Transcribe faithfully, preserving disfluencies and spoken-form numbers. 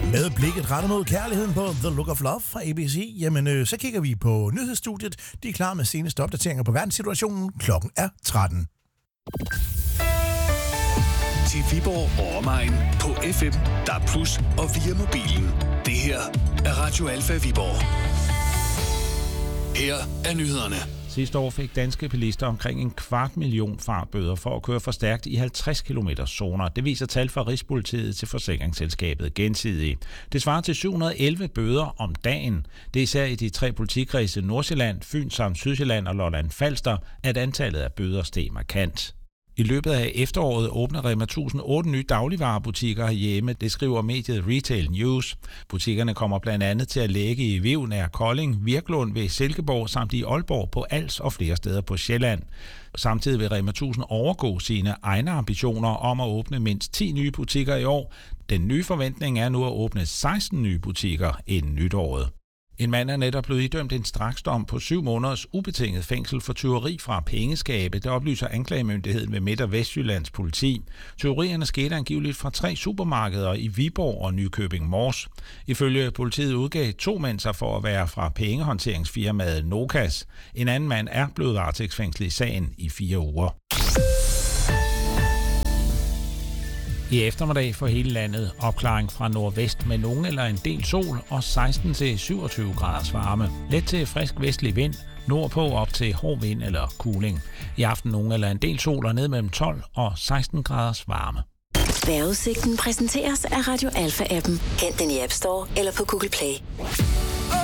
Med blikket rettet mod kærligheden på The Look of Love fra A B C, jamen øh, så kigger vi på nyhedsstudiet. De er klar med seneste opdateringer på verdenssituationen. Klokken er tretten. Til Viborg og omegn på F M, D A B plus, og via mobilen. Det her er Radio Alfa Viborg. Her er nyhederne. Sidste år fik danske bilister omkring en kvart million fartbøder for at køre for stærkt i halvtreds kilometer zoner. Det viser tal fra Rigspolitiet til forsikringsselskabet Gensidige. Det svarer til syv hundrede og elleve bøder om dagen. Det er især i de tre politikredse Nordsjælland, Fyn samt Sydsjælland og Lolland Falster, at antallet af bøder steg markant. I løbet af efteråret åbner Rema tusind otte nye dagligvarebutikker herhjemme, det skriver mediet Retail News. Butikkerne kommer blandt andet til at ligge i Viv nær Kolding, Virklund ved Silkeborg samt i Aalborg på Als og flere steder på Sjælland. Samtidig vil Rema tusind overgå sine egne ambitioner om at åbne mindst ti nye butikker i år. Den nye forventning er nu at åbne seksten nye butikker inden nytåret. En mand er netop blevet idømt en straksdom på syv måneders ubetinget fængsel for tyveri fra pengeskabe. Det oplyser anklagemyndigheden ved Midt- og Vestjyllands politi. Tyverierne skete angiveligt fra tre supermarkeder i Viborg og Nykøbing Mors. Ifølge politiet udgav to mænd sig for at være fra pengehåndteringsfirmaet Nokas. En anden mand er blevet varetægtsfængslet i sagen i fire uger. I eftermiddag for hele landet opklaring fra nordvest med nogen eller en del sol og seksten til syvogtyve graders varme. Let til frisk vestlig vind, nordpå op til hård vind eller kuling. I aften nogen eller en del sol og ned mellem tolv og seksten graders varme. Vejrudsigten præsenteres af Radio Alfa-appen. Hent den i App Store eller på Google Play.